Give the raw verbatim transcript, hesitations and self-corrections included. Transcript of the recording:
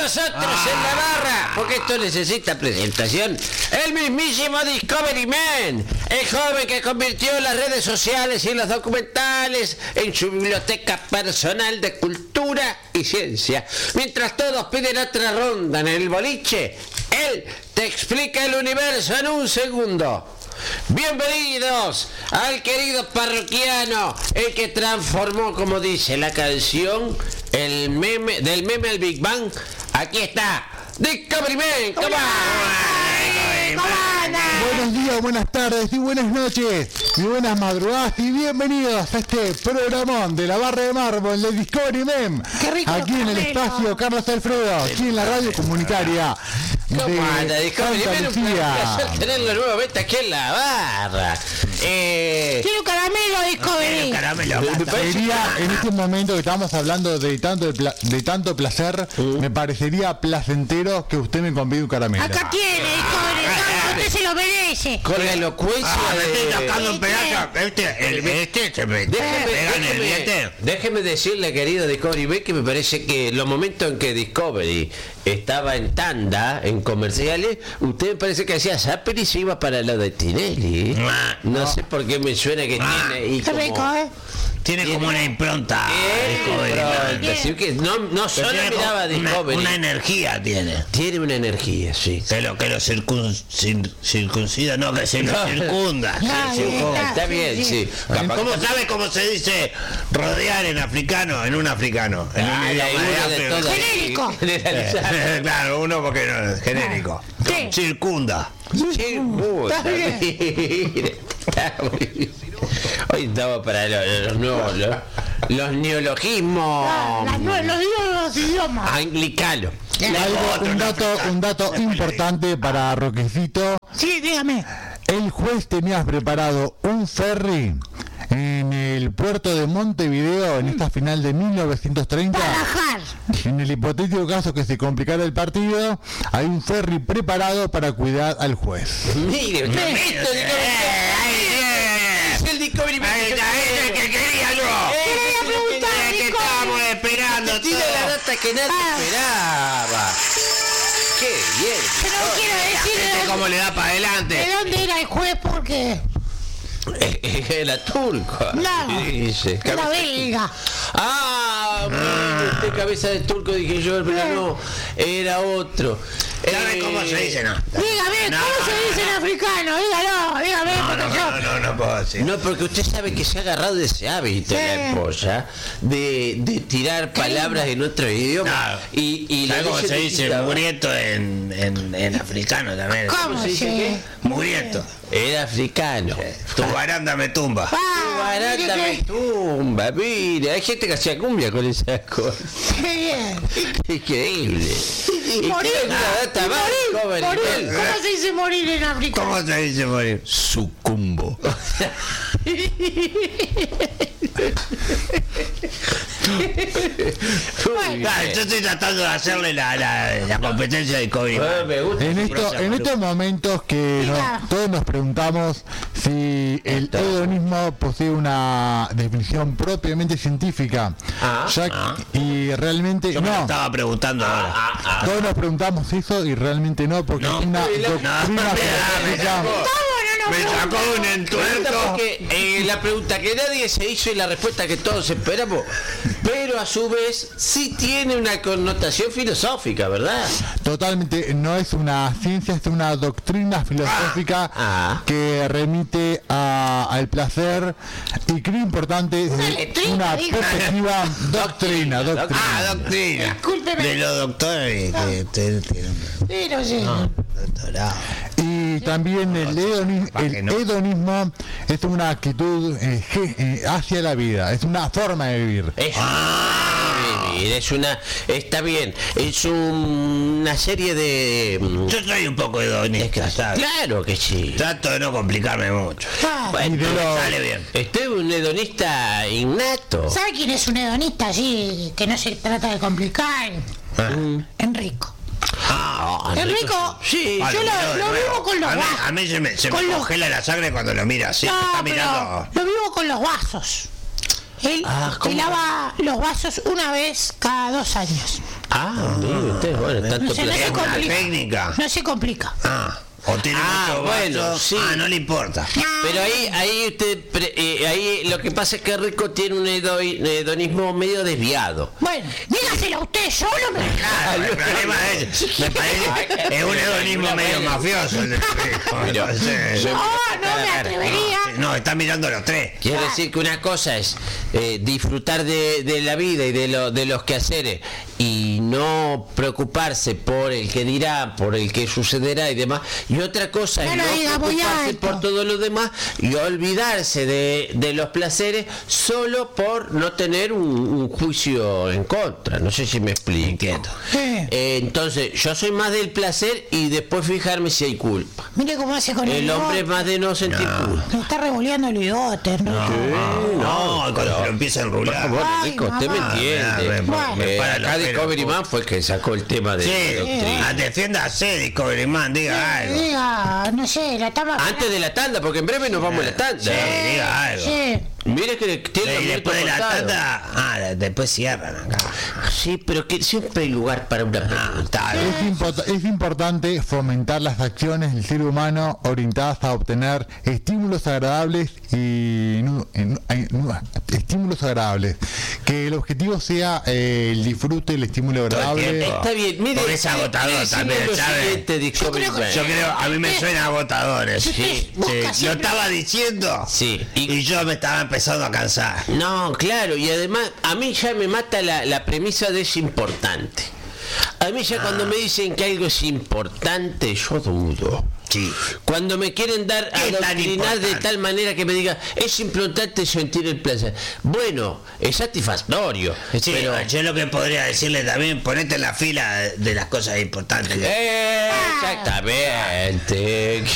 nosotros ah. en la barra, porque esto necesita presentación, el mismísimo Discovery Man, el joven que convirtió las redes sociales y los documentales en su biblioteca personal de cultura y ciencia. Mientras todos piden otra ronda en el boliche, él te explica el universo en un segundo. Bienvenidos al querido parroquiano, el que transformó, como dice la canción, el meme del meme al Big Bang. Aquí está Discovery Man. ¿Cómo Buenos días, buenas tardes y buenas noches y buenas madrugadas y bienvenidos a este programón de la barra de mármol de Discovery Man. Aquí en el espacio Carlos Alfredo, aquí en la radio comunitaria. ¿Cómo anda, Discovery Man? Un placer tenerlo nuevamente aquí en la barra. Eh... Quiero caramelo, Discovery. Caramelo. Sería, en este momento que estamos hablando de tanto, de tanto placer, uh. me parecería placentero que usted me convide un caramelo. Acá tiene, Discovery. Usted se lo merece. Con la elocuencia ah, de... Me estoy sacando un pedazo. Este, el, este se me pega en el diente. Déjeme decirle, querido Discovery Man, que me parece que los momentos en que Discovery estaba en tanda, en comerciales, usted me parece que hacía zapper y se iba para lo de Tinelli. No, no sé por qué me suena que ah, tiene... Y qué como... rico, ¿eh? Tiene, tiene como una impronta. Discovery. Que no, no solo miraba Discovery. Una, una energía tiene. Tiene una energía, sí. Que lo, que lo circun, cir, circuncida, no, que se lo circunda. No, sí, está, está bien, sí. sí. ¿Cómo sabe cómo se dice rodear en africano? En un africano. En ah, un idioma de todo genérico. Claro, uno porque no es genérico. Sí. Circunda. Circunda. Está bien. Está bien. Hoy estamos para los, los nuevos, los, los neologismos. La, la, los, los idiomas. Anglicanos. Algo, un dato, un dato importante para Roquecito. Sí, dígame. El juez tenía preparado un ferry en el puerto de Montevideo en esta final de mil novecientos treinta. Barajar. En el hipotético caso que se complicara el partido, hay un ferry preparado para cuidar al juez. Mire, el Discovery Man que quería yo. Quería preguntar, que estábamos esperando. Tiene la data que nadie ah. esperaba. Qué bien. Pero no quiero decir de cómo le da para adelante. ¿De dónde era el juez? Porque era turco. No, dice, era belga. Ah, mire, usted cabeza de turco, dije yo, pero no, era otro. ¿Sabe eh, cómo se dice? No. Dígame, no, ¿cómo no, se no, dice no. en africano? Dígalo, dígame. No, no, yo... no, no, no puedo decir. No, porque usted sabe que se ha agarrado de ese hábito, sí. La esposa, de, de tirar palabras en otro idioma. No. Y, y ¿sabe cómo se dice murieto en, en, en africano también? ¿Cómo se dice qué? Murieto. Era africano. Tu baranda me tumba. Ah, tu baranda me tumba, mire. Hay gente que hacía cumbia con esas cosas. Qué bien. Increíble. Y, y morir. Data morir, morir. morir. ¿Cómo se dice morir en africano? ¿Cómo se dice morir? Sucumbo. Bueno, yo estoy tratando de hacerle la, la, la competencia de COVID. Bueno, en, esto, en estos momentos que nos, todos nos preguntamos si el hedonismo posee una definición propiamente científica. Ah, ya, ah. Y realmente yo no. me lo estaba preguntando ah, ahora. Ah, ah, todos nos preguntamos eso y realmente no, porque no, es una no, doctrina no, filosófica. Me sacó un entuerto. Porque eh, la pregunta que nadie se hizo y la respuesta que todos esperamos, pero a su vez sí tiene una connotación filosófica, ¿verdad? Totalmente, no es una ciencia, es una doctrina filosófica ah. que remite a, al placer y creo importante una, de letrina, una diga. perspectiva doctrina, doctrina. Ah, doctrina. Discúlpeme. De los doctores no. que te, te, sí, no sé. No, doctorado. Y también el hedonismo, el no. hedonismo es una actitud eh, eh, hacia la vida, es una forma de vivir. Es ah. vivir, es una, está bien, es un, una serie de... Yo soy un poco hedonista, ¿sabes? Claro que sí. Trato de no complicarme mucho. Ah. Bueno, Y de lo- sale bien. Usted es un hedonista innato. ¿Sabe quién es un hedonista así que no se trata de complicar? Ah. Enrico. Ah, Enrico, sí. yo lo, lo vivo con los a mí, vasos. a mí se me, se me Con los- congela la sangre cuando lo mira así. No, me está pero mirando. lo vivo con los vasos. Él Ah, se ¿cómo? lava los vasos una vez cada dos años. Ah, mire usted, bueno, tanto No se, no se Es una complica. técnica. No se complica. Ah, o tiene Ah, mucho bueno, vaso. sí. Ah, no le importa. Pero ahí, ahí usted, pre- eh, ahí lo que pasa es que Rico tiene un hedo- hedonismo medio desviado. Bueno, dígaselo a usted, yo no me... Claro, el problema es, me parece, es un hedonismo medio mafioso el de Pero- Entonces, No, no me atrevería. no, están mirando los tres. Quiere decir que una cosa es eh, disfrutar de, de la vida y de, lo, de los quehaceres y no preocuparse por el que dirá, por el que sucederá y demás. Y otra cosa No es lo no diga muy preocuparse alto. por todo lo demás y olvidarse de, de los placeres solo por no tener un, un juicio en contra. No sé si me explico. Entiendo. Sí. Eh, entonces, yo soy más del placer y después fijarme si hay culpa. Mire cómo hace con el El hombre es bigote. más de no sentir culpa. Me está revoleando el bigote, ¿no? No, cuando se lo empieza a enrular. Bueno, Ay, Rico, usted me mamá. entiende. Me- me Eh, para los acá pelos, Discovery po. Man fue el que sacó el tema de Sí, la doctrina. ah, defiéndase, Discovery Man, diga algo. Diga, no sé, la tapa... Antes de la tanda, porque en breve nos vamos a la tanda. Sí, diga algo. Sí. Mire que tiene los Y minutos después de la contados. tanda, ah, después cierran acá. Sí, pero que siempre hay lugar para una pregunta. Está bien. Es, import- es importante fomentar las acciones del ser humano orientadas a obtener estímulos agradables y nu- en- en- nu- estímulos agradables. Que el objetivo sea eh, el disfrute, el estímulo Todo el agradable. tiempo. Está bien, mire, Porque es agotador decime también, lo ¿sabe? siguiente, Discovery Yo creo Man. Yo creo, a mí me suena agotadores. Si usted Sí, busca sí. Lo siempre- estaba diciendo. Sí, Y, y- yo me estaba empezando a cansar. No, claro, y además a mí ya me mata la, la premisa de es importante. A mí ya cuando me dicen que algo es importante, yo dudo. Sí. Cuando me quieren dar a ¿Qué tan adoctrinar de importante? tal manera que me diga es importante sentir el placer. Bueno, es satisfactorio, Sí, pero yo lo que podría decirle también, ponete en la fila de las cosas importantes. Eh, exactamente.